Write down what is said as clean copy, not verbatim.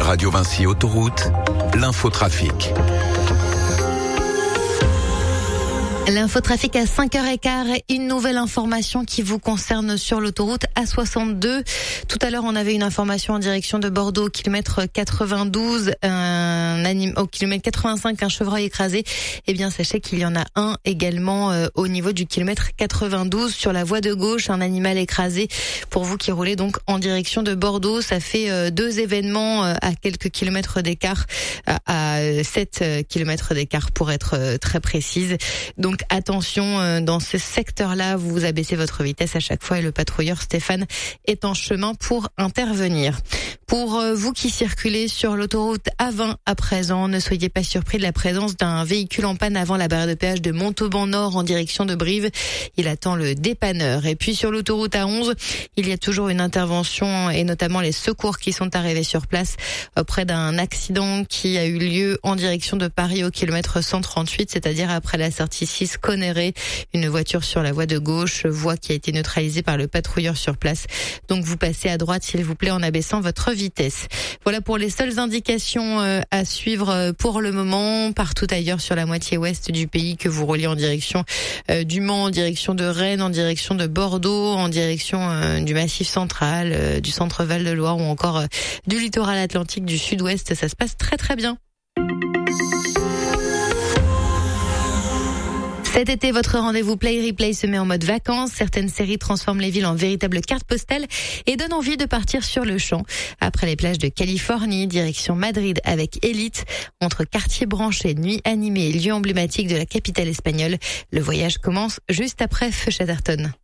Radio Vinci Autoroute, l'infotrafic. L'infotrafic à 5h15, une nouvelle information qui vous concerne sur l'autoroute A62. Tout à l'heure, on avait une information en direction de Bordeaux, au kilomètre 92, au kilomètre 85, un chevreuil écrasé. Eh bien, sachez qu'il y en a un également au niveau du kilomètre 92 sur la voie de gauche, un animal écrasé. Pour vous qui roulez donc en direction de Bordeaux, ça fait deux événements à quelques kilomètres d'écart, à 7 kilomètres d'écart pour être très précise. Donc attention, dans ce secteur-là, vous abaissez votre vitesse à chaque fois et le patrouilleur Stéphane est en chemin pour intervenir. Pour vous qui circulez sur l'autoroute A20 à présent, ne soyez pas surpris de la présence d'un véhicule en panne avant la barrière de péage de Montauban Nord en direction de Brive. Il attend le dépanneur. Et puis sur l'autoroute A11, il y a toujours une intervention et notamment les secours qui sont arrivés sur place auprès d'un accident qui a eu lieu en direction de Paris au kilomètre 138, c'est-à-dire après la sortie 6 Conneré. Une voiture sur la voie de gauche, voie qui a été neutralisée par le patrouilleur sur place. Donc vous passez à droite s'il vous plaît en abaissant votre vitesse. Voilà pour les seules indications à suivre pour le moment. Partout ailleurs sur la moitié ouest du pays que vous rouliez en direction du Mans, en direction de Rennes, en direction de Bordeaux, en direction du Massif central, du centre Val de Loire ou encore du littoral atlantique du sud-ouest. Ça se passe très très bien. Cet été, votre rendez-vous Play Replay se met en mode vacances. Certaines séries transforment les villes en véritables cartes postales et donnent envie de partir sur le champ. Après les plages de Californie, direction Madrid avec Elite. Entre quartiers branchés, nuits animées et lieux emblématiques de la capitale espagnole, le voyage commence juste après Feu Chatterton.